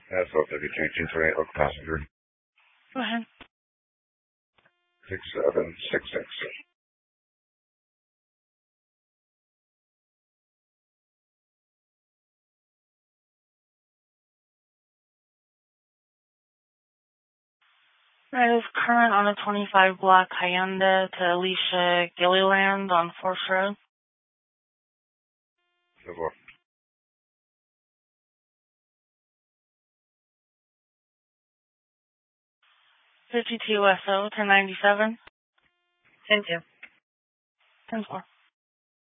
That's what 3228 Oak passenger. Go ahead. 6766. That is current on a 25 block Hyundai to Alicia Gilliland on Forest Road. Good luck. 52 SO to 97. 10-2. 10-4.